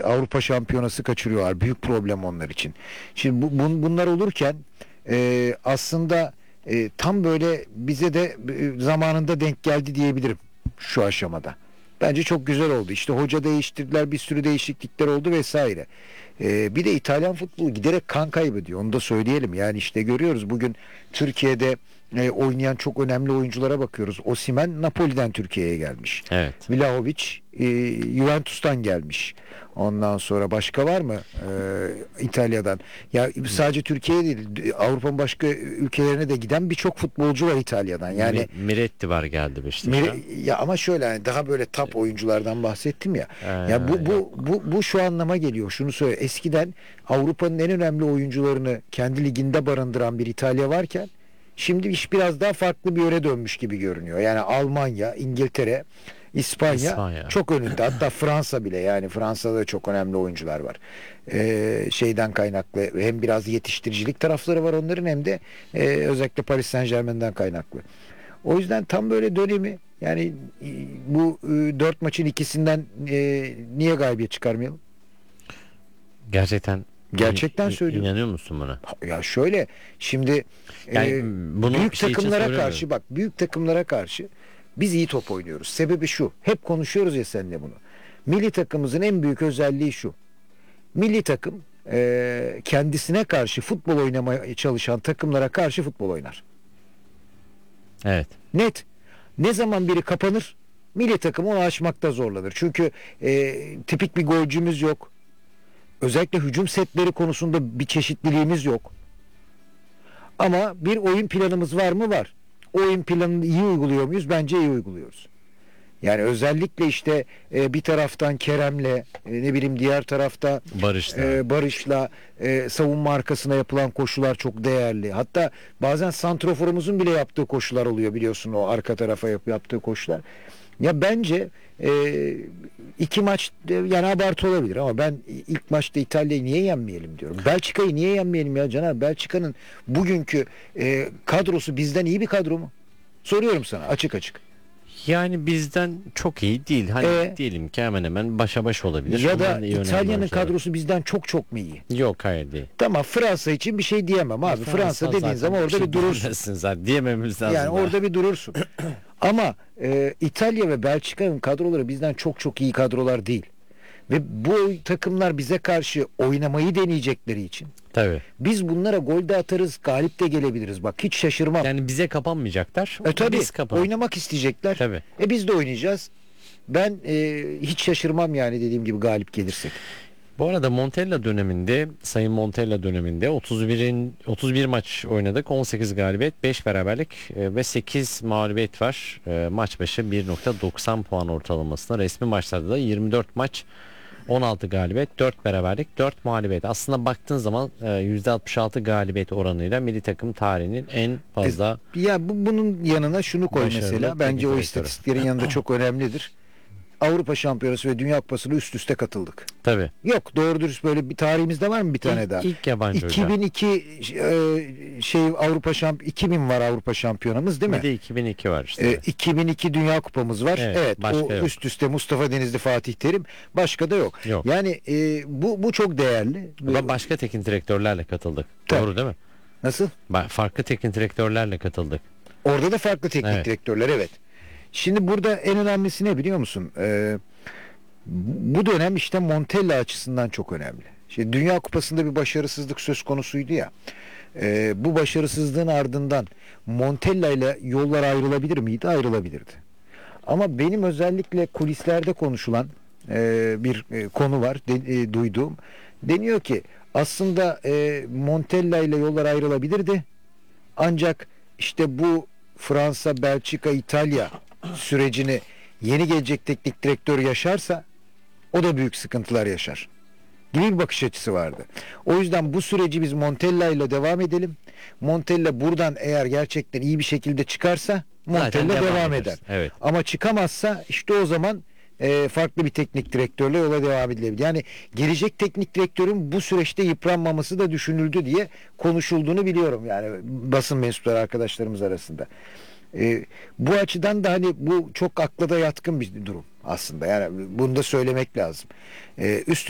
Avrupa Şampiyonası kaçırıyorlar. Büyük problem onlar için. Şimdi bunlar olurken aslında tam böyle bize de zamanında denk geldi diyebilirim şu aşamada. Bence çok güzel oldu. İşte hoca değiştirdiler, bir sürü değişiklikler oldu vesaire. Bir de İtalyan futbolu giderek kan kaybediyor. Onu da söyleyelim. Yani işte görüyoruz bugün Türkiye'de oynayan çok önemli oyunculara bakıyoruz. Osimhen Napoli'den Türkiye'ye gelmiş. Evet. Vlahovic Juventus'tan gelmiş. Ondan sonra başka var mı İtalya'dan? Ya sadece Türkiye'ye değil, Avrupa'nın başka ülkelerine de giden birçok futbolcu var İtalya'dan. Yani Miretti var geldi Beşiktaş'a. ya ama şöyle yani daha böyle top oyunculardan bahsettim ya. Ya bu şu anlama geliyor. Şunu söyle. Eskiden Avrupa'nın en önemli oyuncularını kendi liginde barındıran bir İtalya varken şimdi iş biraz daha farklı bir yöre dönmüş gibi görünüyor. Yani Almanya, İngiltere, İspanya çok önünde. Hatta Fransa bile, yani Fransa'da da çok önemli oyuncular var. Şeyden kaynaklı hem biraz yetiştiricilik tarafları var onların hem de özellikle Paris Saint-Germain'den kaynaklı. O yüzden tam böyle dönemi, yani bu 4 maçın ikisinden niye galibiyet çıkarmayalım? Gerçekten söylüyorum. İnanıyor musun buna? Ya şöyle şimdi Yani bunu büyük şey için takımlara söylemiyorum. karşı, bak büyük takımlara karşı biz iyi top oynuyoruz. Sebebi şu. Hep konuşuyoruz ya seninle bunu. Milli takımımızın en büyük özelliği şu. Milli takım kendisine karşı futbol oynamaya çalışan takımlara karşı futbol oynar. Evet. Net. Ne zaman biri kapanır, milli takım onu aşmakta zorlanır. Çünkü tipik bir golcümüz yok. Özellikle hücum setleri konusunda bir çeşitliliğimiz yok. Ama bir oyun planımız var mı? Var. O oyun planını iyi uyguluyor muyuz? Bence iyi uyguluyoruz. Yani özellikle işte bir taraftan Kerem'le ne bileyim diğer tarafta Barış'la savunma arkasına yapılan koşular çok değerli. Hatta bazen santroforumuzun bile yaptığı koşular oluyor, biliyorsun, o arka tarafa yaptığı koşular. Ya bence iki maç yani abartı olabilir ama ben ilk maçta İtalya'yı niye yenmeyelim diyorum. Belçika'yı niye yenmeyelim ya Caner? Belçika'nın bugünkü kadrosu bizden iyi bir kadro mu? Soruyorum sana açık açık. Yani bizden çok iyi değil. Hani diyelim ki hemen hemen başa baş olabilir. Ya da İtalya'nın kadrosu bizden çok çok mu iyi? Yok, hayır değil. Tamam, Fransa için bir şey diyemem abi. Fransa dediğin zaman orada bir durursun. Zaten diyememiz lazım. Yani orada bir durursun. Ama İtalya ve Belçika'nın kadroları bizden çok çok iyi kadrolar değil. Ve bu takımlar bize karşı oynamayı deneyecekleri için. Tabii. Biz bunlara gol de atarız, galip de gelebiliriz. Bak hiç şaşırmam. Yani bize kapanmayacaklar. Tabii, biz kapanalım. oynamak isteyecekler. Tabii. Biz de oynayacağız. Ben hiç şaşırmam yani, dediğim gibi galip gelirsek. Bu arada Montella döneminde, Sayın Montella döneminde 31 maç oynadık. 18 galibiyet, 5 beraberlik ve 8 mağlubiyet var. Maç başı 1.90 puan ortalamasına. Resmi maçlarda da 24 maç, 16 galibiyet, 4 beraberlik, 4 mağlubiyet. Aslında baktığın zaman %66 galibiyet oranıyla milli takım tarihinin en fazla ya bunun yanına şunu koy mesela. Bence o istatistiklerin yanında çok önemlidir. Avrupa Şampiyonası ve Dünya Kupası'na üst üste katıldık. Tabii. Yok, doğru dürüst böyle bir tarihimizde var mı bir tane daha? İlk yabancı 2002 Avrupa 2000 var Avrupa Şampiyonamız, değil mi? Bir de 2002 var işte. 2002 Dünya Kupamız var. Evet. O yok. üst üste Mustafa Denizli, Fatih Terim, başka da yok. Yani bu çok değerli. Başka teknik direktörlerle katıldık. Tabii. Doğru değil mi? Nasıl? Farklı teknik direktörlerle katıldık. Orada da farklı teknik direktörler, evet. Şimdi burada en önemlisi ne biliyor musun? Bu dönem işte Montella açısından çok önemli. Şimdi Dünya Kupası'nda bir başarısızlık söz konusuydu ya. Bu başarısızlığın ardından Montella ile yollar ayrılabilir miydi? Ayrılabilirdi. Ama benim özellikle kulislerde konuşulan bir konu var, duyduğum. Deniyor ki aslında Montella ile yollar ayrılabilirdi. Ancak işte bu Fransa, Belçika, İtalya sürecini yeni gelecek teknik direktör yaşarsa o da büyük sıkıntılar yaşar gibi bir bakış açısı vardı. O yüzden bu süreci biz Montella ile devam edelim. Montella buradan eğer gerçekten iyi bir şekilde çıkarsa Montella devam eder. Evet. Ama çıkamazsa işte o zaman farklı bir teknik direktörle yola devam edilebilir. Yani gelecek teknik direktörün bu süreçte yıpranmaması da düşünüldü diye konuşulduğunu biliyorum. Yani basın mensupları arkadaşlarımız arasında. Bu açıdan da hani bu çok akla da yatkın bir durum aslında. Yani bunu da söylemek lazım. Üst